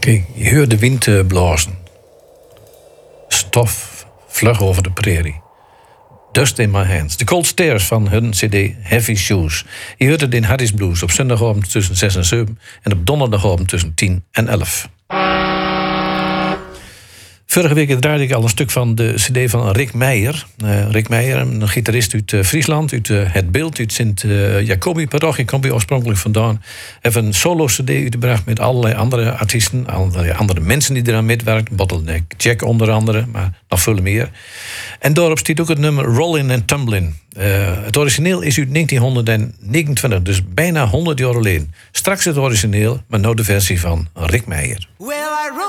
Kijk, je hoort de wind blazen. Stof vlug over de prairie. Dust in my hands. De Cold Stairs van hun cd Heavy Shoes. Je hoort het in Harry's Blues op zondagavond tussen 6 en 7... en op donderdagavond tussen 10 en 11. Vorige week draaide ik al een stuk van de cd van Rick Meijer. Rick Meijer, een gitarist uit Friesland, uit Het Beeld, uit Sint-Jacobi-parochie, komt hij oorspronkelijk vandaan. Heeft een solo-cd uitgebracht met allerlei andere artiesten, allerlei andere mensen die eraan meewerken. Bottleneck Jack onder andere, maar nog veel meer. En daarop staat ook het nummer Rollin' and Tumblin'. Het origineel is uit 1929, dus bijna 100 jaar geleden. Straks het origineel, maar nou de versie van Rick Meijer.